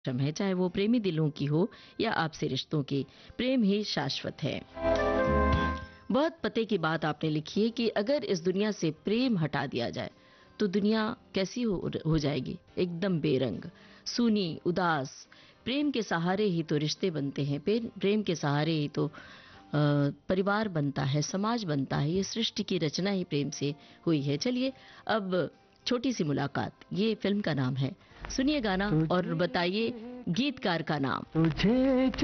है, चाहे वो प्रेमी दिलों की हो या आपसे रिश्तों की, प्रेम ही शाश्वत है। बहुत पते की बात आपने लिखी है कि अगर इस दुनिया से प्रेम हटा दिया जाए तो दुनिया कैसी हो जाएगी, एकदम बेरंग, सूनी, उदास। प्रेम के सहारे ही तो रिश्ते बनते हैं, प्रेम के सहारे ही तो परिवार बनता है, समाज बनता है। ये सृष्टि की रचना ही प्रेम से हुई है। चलिए अब छोटी सी मुलाकात, ये फिल्म का नाम है। सुनिए गाना और बताइए गीतकार का नाम। तुझे